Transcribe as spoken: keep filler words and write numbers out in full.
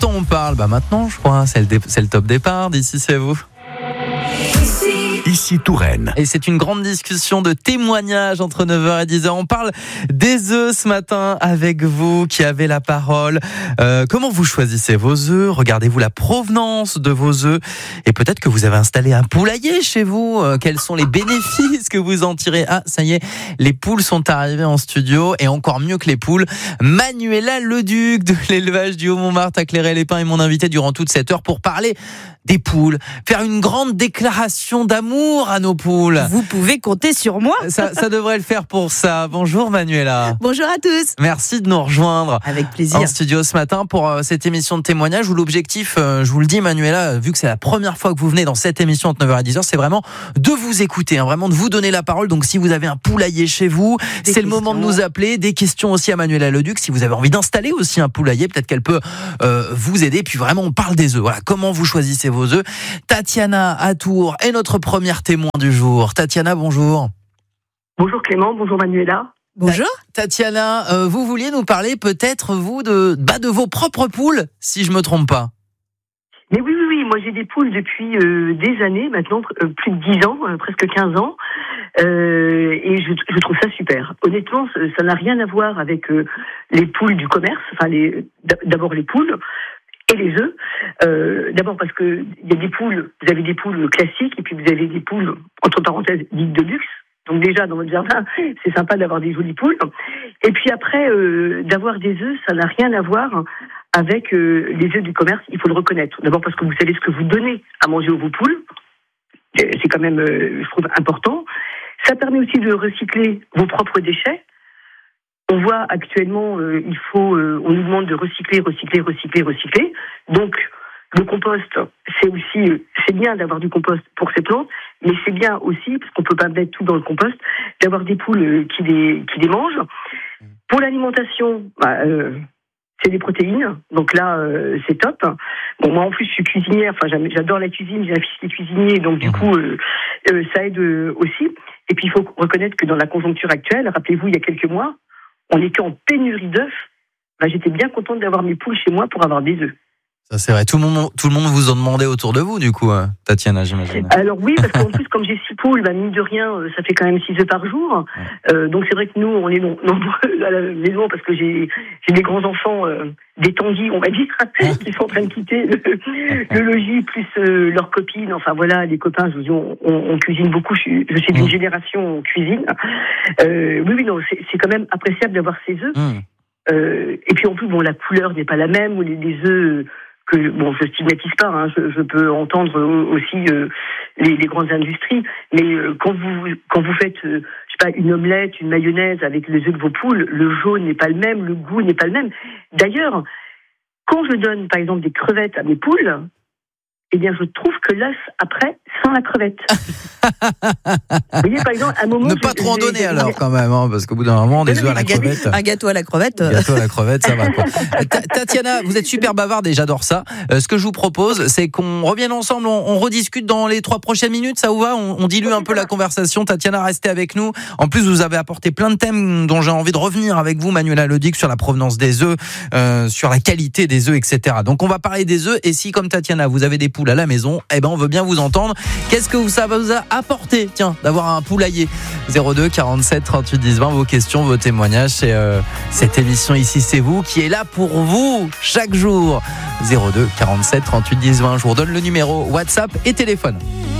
temps on parle ? Bah maintenant, je crois, c'est le, dé- c'est le top départ d'ici, c'est vous. Ici Touraine. Et c'est une grande discussion de témoignages entre neuf heures et dix heures. On parle des œufs ce matin avec vous qui avez la parole. Euh, comment vous choisissez vos œufs ? Regardez-vous la provenance de vos œufs ? Et peut-être que vous avez installé un poulailler chez vous. Euh, quels sont les bénéfices que vous en tirez ? Ah, ça y est, les poules sont arrivées en studio. Et encore mieux que les poules, Manuela Leduc de l'élevage du Haut-Montmartre à Cléret-les-Pins est mon invitée durant toute cette heure pour parler des poules, faire une grande déclaration d'amour à nos poules. Vous pouvez compter sur moi. Ça, ça devrait le faire pour ça. Bonjour Manuela. Bonjour à tous. Merci de nous rejoindre. Avec plaisir. En studio ce matin pour euh, cette émission de témoignage où l'objectif, euh, je vous le dis Manuela, vu que c'est la première fois que vous venez dans cette émission entre neuf heures et dix heures, c'est vraiment de vous écouter, hein, vraiment de vous donner la parole. Donc si vous avez un poulailler chez vous, des c'est questions. Le moment de nous appeler. Des questions aussi à Manuela Leduc. Si vous avez envie d'installer aussi un poulailler, peut-être qu'elle peut euh, vous aider. Puis vraiment, on parle des œufs. Voilà, comment vous choisissez vos œufs. Tatiana à Tours est notre première témoin du jour. Tatiana, bonjour. Bonjour Clément, bonjour Manuela. Bonjour. Tatiana, euh, vous vouliez nous parler peut-être, vous, de, bah, de vos propres poules, si je me trompe pas. Mais oui, oui, oui, moi j'ai des poules depuis euh, des années, maintenant euh, plus de dix ans, euh, presque quinze ans, euh, et je, je trouve ça super. Honnêtement, ça, ça n'a rien à voir avec euh, les poules du commerce, enfin les, d'abord les poules et les œufs. Euh, d'abord parce que il y a des poules, vous avez des poules classiques, et puis vous avez des poules, entre parenthèses, dites de luxe. Donc déjà, dans votre jardin, c'est sympa d'avoir des jolies poules. Et puis après, euh, d'avoir des œufs, ça n'a rien à voir avec euh, les œufs du commerce, il faut le reconnaître. D'abord parce que vous savez ce que vous donnez à manger aux vos poules. C'est quand même, euh, je trouve, important. Ça permet aussi de recycler vos propres déchets. On voit actuellement, euh, il faut, euh, on nous demande de recycler, recycler, recycler, recycler. Donc, le compost, c'est aussi, c'est bien d'avoir du compost pour ces plantes, mais c'est bien aussi, parce qu'on peut pas mettre tout dans le compost, d'avoir des poules qui les, qui les mangent. Pour l'alimentation, bah, euh, c'est des protéines, donc là, euh, c'est top. Bon, moi, en plus, je suis cuisinière, enfin, j'adore la cuisine, j'ai un fils qui est cuisinier, donc du coup, euh, euh, ça aide aussi. Et puis, il faut reconnaître que dans la conjoncture actuelle, rappelez-vous, il y a quelques mois, on était en pénurie d'œufs. Bah, j'étais bien contente d'avoir mes poules chez moi pour avoir des œufs. Ça, c'est vrai. Tout le monde, tout le monde vous en demandait autour de vous, du coup, hein, Tatiana, j'imagine. Alors oui, parce qu'en plus, comme j'ai six poules, bah, mine de rien, ça fait quand même six œufs par jour. Euh, donc c'est vrai que nous, on est nombreux à la maison parce que j'ai, j'ai des grands enfants, euh, des tanguis, on va dire, qui sont en train de quitter le, le logis, plus euh, leurs copines. Enfin voilà, les copains, je vous dis, on, on, on cuisine beaucoup. Je suis, je suis d'une génération cuisine. Euh, oui, oui, non, c'est, c'est quand même appréciable d'avoir ces œufs. Mmh. Euh, et puis en plus, bon, la couleur n'est pas la même, ou les, les œufs. Que, bon, je stigmatise pas, hein, je, je peux entendre aussi euh, les, les grandes industries, mais euh, quand vous quand vous faites, euh, je sais pas, une omelette, une mayonnaise avec les œufs de vos poules, le jaune n'est pas le même, le goût n'est pas le même. D'ailleurs, quand je donne par exemple des crevettes à mes poules, eh bien, je trouve que l'œuf, après, sent la crevette. Vous voyez, par exemple, à un moment... Ne pas trop en donner, alors, quand même, hein, parce qu'au bout d'un moment, des œufs à la crevette... Un gâteau à la crevette... Un gâteau à la crevette, ça va, quoi. Tatiana, vous êtes super bavarde et j'adore ça. Euh, ce que je vous propose, c'est qu'on revienne ensemble, on, on rediscute dans les trois prochaines minutes, ça vous va ? on, on dilue un peu la conversation. Tatiana, restez avec nous. En plus, vous avez apporté plein de thèmes dont j'ai envie de revenir avec vous, Manuela Leduc, sur la provenance des œufs, euh, sur la qualité des œufs, et cetera. Donc, on va parler des œufs, et si, comme Tatiana, vous avez des poules à la maison, eh ben on veut bien vous entendre. Qu'est-ce que ça vous a apporté, tiens, d'avoir un poulailler ? zéro deux quarante-sept trente-huit dix vingt, vos questions, vos témoignages, c'est euh, cette émission Ici c'est vous qui est là pour vous chaque jour. zéro deux quarante-sept trente-huit dix vingt, je vous redonne le numéro WhatsApp et téléphone.